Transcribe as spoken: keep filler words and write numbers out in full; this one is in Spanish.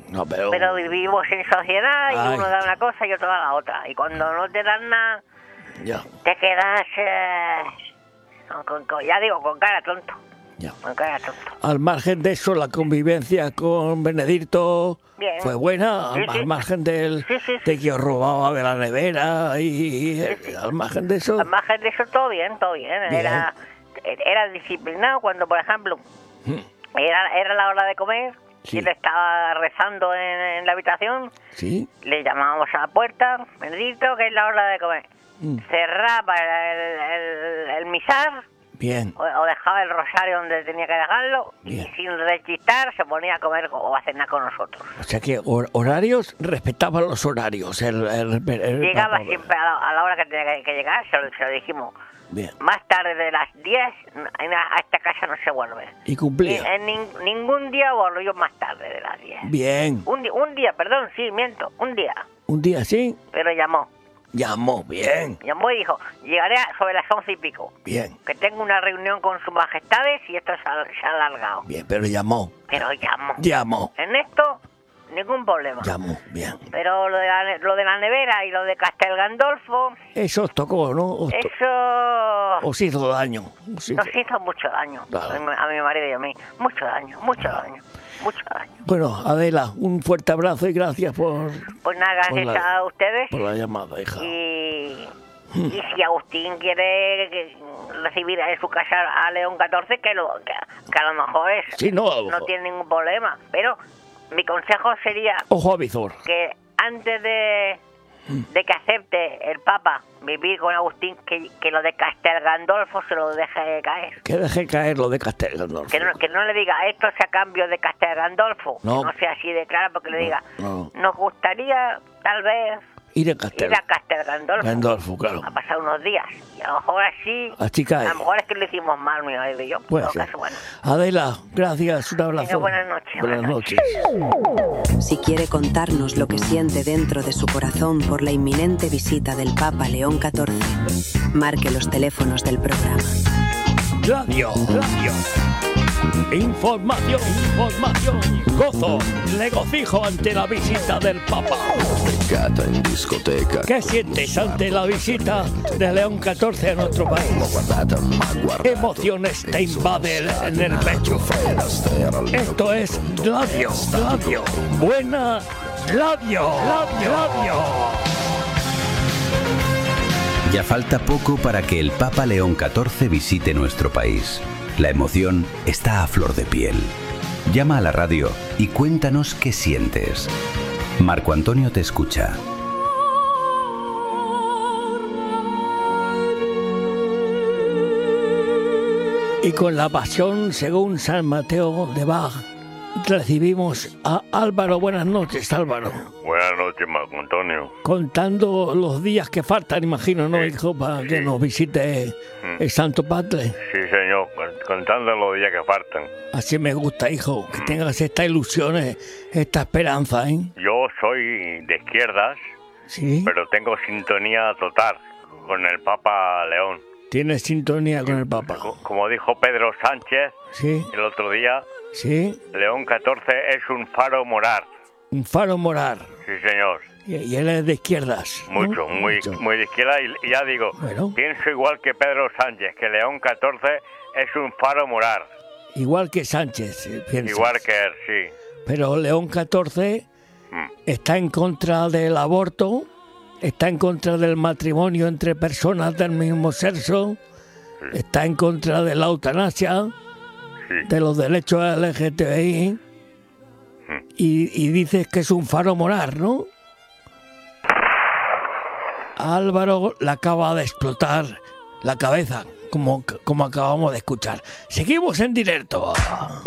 No, pero... pero vivimos en sociedad y Ay. uno da una cosa y otro da la otra. Y cuando no te dan nada, Ya, te quedas, eh, con, con- ya digo, con cara tonto. ya. Con cara tonto. Al margen de eso, la convivencia con Benedicto Bien. fue buena, Sí, al, sí. al margen del, Sí, sí, sí. de que os robaba de la nevera y, y- sí. al margen de eso... Al margen de eso, todo bien, todo bien. Bien. Era, era disciplinado cuando, por ejemplo, era, era la hora de comer, Sí. y él estaba rezando en, en la habitación, Sí, le llamábamos a la puerta, Benedicto, que es la hora de comer. Mm. Cerraba el, el, el misal, bien. o, o dejaba el rosario donde tenía que dejarlo, Bien. y sin rechistar se ponía a comer o a cenar con nosotros. O sea que hor- horarios, respetaban los horarios. El, el- el- el Llegaba Papa. siempre a la, a la hora que tenía que, que llegar, se lo, se lo dijimos. Bien. Más tarde de las diez, en a, a esta casa no se vuelve. Y Y cumplía. en nin- ningún día volvió más tarde de las diez. Bien. Un, di- un día, perdón, sí, miento, un día. Un día sí, Pero llamó. llamó. Bien. Llamó y dijo, llegaré a- sobre las once y pico. Bien. Que tengo una reunión con sus majestades y esto se ha, se ha alargado. Bien, pero llamó. Pero llamó. Llamó. En esto, ningún problema. Llamó. Bien. Pero lo de, la, ne- lo de la nevera y lo de Castel Gandolfo, Eso os tocó, ¿no? Os, to- eso os hizo daño. Os hizo- nos hizo mucho daño. Claro. A mi- a mi marido y a mí. Mucho daño, mucho daño, mucho daño. Bueno, Adela, un fuerte abrazo y gracias por, Pues nada, gracias Por la- a ustedes. por la llamada, hija. Y, y si Agustín quiere que- recibir en su casa a León catorce, que, lo, que, que a lo mejor es, Sí, no, a lo no mejor. tiene ningún problema. Pero mi consejo sería Ojo a visor. que antes de, de que acepte el Papa vivir con Agustín, que, que lo de Castel Gandolfo se lo deje caer. Que deje caer lo de Castel Gandolfo. Que no, que no le diga esto sea a cambio de Castel Gandolfo. No. Que no sea así de claro, porque le diga, no. nos gustaría tal vez Ir a Castel ir a Castel Gandolfo. Gandolfo, claro. A pasar unos días. Y a lo mejor así... Así cae. A lo mejor es que lo hicimos mal, mi marido y yo. Puede En todo ser. caso, bueno. Adela, gracias, un abrazo. Venga, buenas noches, Buenas buenas noches. Si quiere contarnos lo que siente dentro de su corazón por la inminente visita del Papa León catorce, marque los teléfonos del programa. Radio, radio. Información, información. Gozo, regocijo ante la visita del Papa. Beccata in discoteca. ¿Qué sientes ante la visita de León catorce a nuestro país? Guardata, ma ¿Qué guardato. emociones te invaden en el pecho? Esto es radio, radio. Buena radio, radio, radio. Ya falta poco para que el Papa León catorce visite nuestro país. La emoción está a flor de piel. Llama a la radio y cuéntanos qué sientes. Marco Antonio te escucha. Y con la pasión según San Mateo de Bach recibimos a Álvaro. Buenas noches, Álvaro. Buenas noches, Marco Antonio. Contando los días que faltan, imagino, ¿no, Sí, hijo? Para que sí. nos visite el Santo Padre. Sí, señor, contando los días que faltan. Así me gusta, hijo, que tengas esta ilusión, eh, esta esperanza, ¿eh? Yo soy de izquierdas, Sí, pero tengo sintonía total con el Papa León. tienes sintonía con el Papa. Co- Como dijo Pedro Sánchez Sí, el otro día, sí, León catorce es un faro moral. un faro moral. Sí, señor. Y, y él es de izquierdas, ¿no? Mucho, muy, Mucho. muy de izquierda. Y, y ya digo, Bueno. pienso igual que Pedro Sánchez, que León catorce es un faro moral. Igual que Sánchez, eh, piensas. Igual que él, sí. Pero León catorce Mm. está en contra del aborto, está en contra del matrimonio entre personas del mismo sexo, está en contra de la eutanasia, Sí. de los derechos L G T B I, y, y dices que es un faro moral, ¿no? A Álvaro le acaba de explotar la cabeza, como, como acabamos de escuchar. Seguimos en directo.